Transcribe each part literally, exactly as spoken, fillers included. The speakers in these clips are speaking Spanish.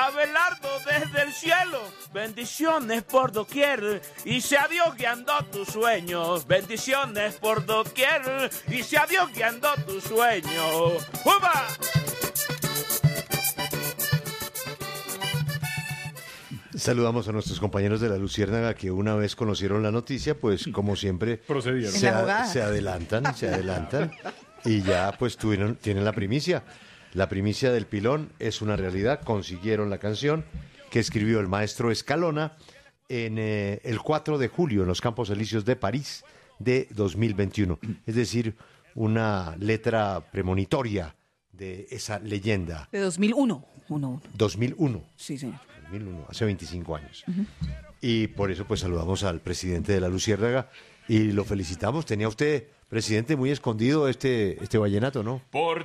Abelardo desde el cielo, bendiciones por doquier, y sea Dios guiando tus sueños, bendiciones por doquier, y sea Dios guiando tus sueños. ¡Uva! Saludamos a nuestros compañeros de La Luciérnaga que una vez conocieron la noticia, pues como siempre procedieron. Se, a, se adelantan, se adelantan y ya pues tuvieron, tienen la primicia. La primicia del pilón es una realidad. Consiguieron la canción que escribió el maestro Escalona en eh, el cuatro de julio en los Campos Elíseos de París de dos mil veintiuno. Es decir, una letra premonitoria de esa leyenda. De dos mil uno. Uno, uno. dos mil uno. Sí, señor. dos mil uno, hace veinticinco años. Uh-huh. Y por eso pues saludamos al presidente de La Luciérnaga y lo felicitamos. Tenía usted, presidente, muy escondido este, este vallenato, ¿no? Por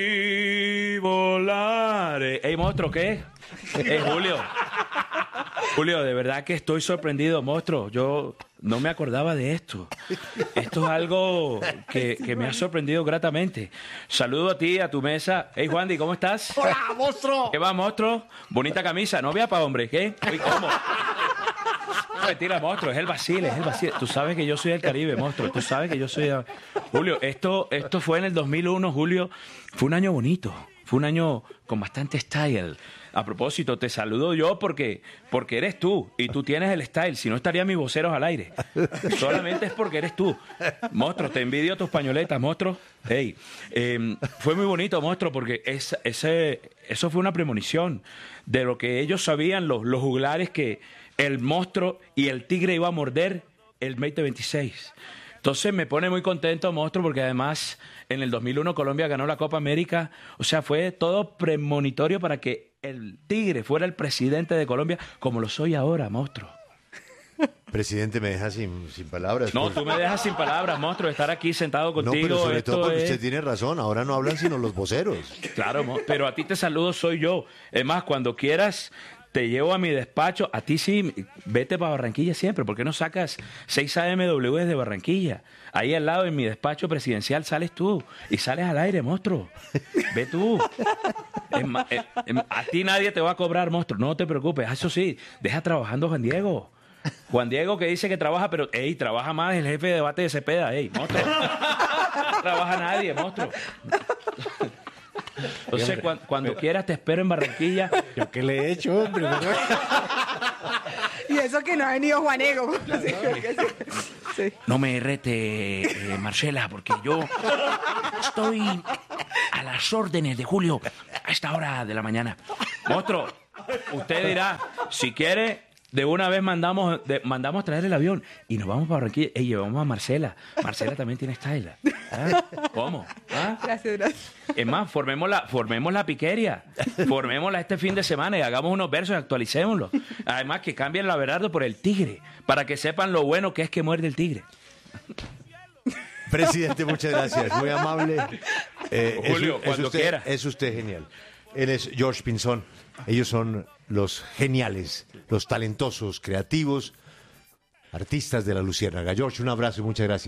ti volaré. Ey, monstruo, ¿qué? Ey, Julio. Julio, de verdad que estoy sorprendido, monstruo. Yo no me acordaba de esto. Esto es algo que, que me ha sorprendido gratamente. Saludo a ti, a tu mesa. Hey, Juandi, ¿cómo estás? ¡Hola, monstruo! ¿Qué va, monstruo? Bonita camisa, novia para hombre, ¿qué? Uy, ¿cómo? No, mentira, monstruo, es el Basile, es el Basile. Tú sabes que yo soy del Caribe, monstruo. Tú sabes que yo soy... Julio, esto, esto fue en el dos mil uno, Julio. Fue un año bonito. Fue un año con bastante style. A propósito, te saludo yo porque, porque eres tú y tú tienes el style. Si no, estarían mis voceros al aire. Solamente es porque eres tú. Monstruo, te envidio tus pañoletas, monstruo. Hey, eh, fue muy bonito, monstruo, porque es, ese, eso fue una premonición de lo que ellos sabían, los, los juglares, que el monstruo y el tigre iba a morder el veinte veintiséis. Entonces me pone muy contento, monstruo, porque además en el dos mil uno Colombia ganó la Copa América. O sea, fue todo premonitorio para que el tigre fuera el presidente de Colombia, como lo soy ahora, monstruo. Presidente, me deja sin, sin palabras. No, por... tú me dejas sin palabras, monstruo, de estar aquí sentado contigo. No, pero sobre esto todo porque es... usted tiene razón. Ahora no hablan sino los voceros. Claro, mo- pero a ti te saludo soy yo. Es más, cuando quieras... Te llevo a mi despacho, a ti sí, vete para Barranquilla siempre, ¿por qué no sacas seis A M W desde Barranquilla? Ahí al lado en mi despacho presidencial sales tú y sales al aire, monstruo. Ve tú. Es ma- eh, eh, a ti nadie te va a cobrar, monstruo, no te preocupes. Ah, eso sí, deja trabajando Juan Diego. Juan Diego que dice que trabaja, pero, ey, trabaja más el jefe de debate de Cepeda, ey, monstruo. No trabaja nadie, monstruo. Entonces, cuando, cuando quieras te espero en Barranquilla. ¿Yo qué le he hecho, hombre? Y eso que no ha venido Juanego. Sí. No me rete, eh, Marcela, porque yo estoy a las órdenes de Julio a esta hora de la mañana. Monstruo, usted dirá, si quiere, de una vez mandamos de, mandamos traer el avión y nos vamos para Barranquilla y llevamos a Marcela. Marcela también tiene style. ¿Ah? ¿Cómo? ¿Ah? Gracias, gracias. Es más, formemos la, formemos la piqueria, formémosla este fin de semana y hagamos unos versos y actualicémoslos. Además, que cambien la Abelardo por el tigre, para que sepan lo bueno que es que muerde el tigre. Presidente, muchas gracias. Muy amable. Eh, Julio, es, cuando es usted, quiera. Es usted genial. Él es George Pinzón. Ellos son los geniales, los talentosos, creativos, artistas de La Luciérnaga. George, un abrazo y muchas gracias.